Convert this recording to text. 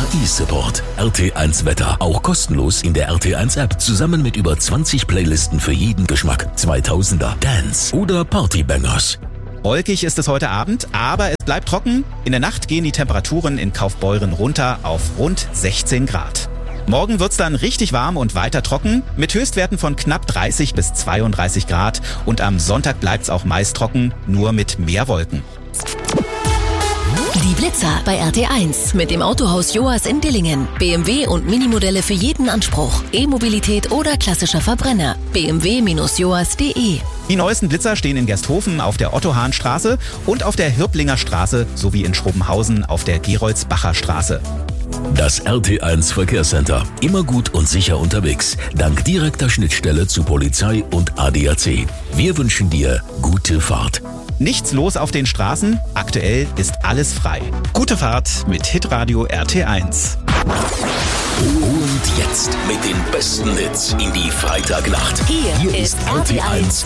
E-Support. RT1 Wetter. Auch kostenlos in der RT1 App. Zusammen mit über 20 Playlisten für jeden Geschmack. 2000er, Dance oder Partybangers. Wolkig ist es heute Abend, aber es bleibt trocken. In der Nacht gehen die Temperaturen in Kaufbeuren runter auf rund 16 Grad. Morgen wird's dann richtig warm und weiter trocken, mit Höchstwerten von knapp 30 bis 32 Grad. Und am Sonntag bleibt's auch meist trocken, nur mit mehr Wolken. Die Blitzer bei RT1 mit dem Autohaus Joas in Dillingen. BMW und Minimodelle für jeden Anspruch. E-Mobilität oder klassischer Verbrenner. bmw-joas.de. Die neuesten Blitzer stehen in Gersthofen auf der Otto-Hahn-Straße und auf der Hirblinger Straße sowie in Schrobenhausen auf der Geroldsbacher Straße. Das RT1 Verkehrscenter. Immer gut und sicher unterwegs. Dank direkter Schnittstelle zu Polizei und ADAC. Wir wünschen dir gute Fahrt. Nichts los auf den Straßen. Aktuell ist alles frei. Gute Fahrt mit Hitradio RT1. Und jetzt mit den besten Hits in die Freitagnacht. Hier ist RT1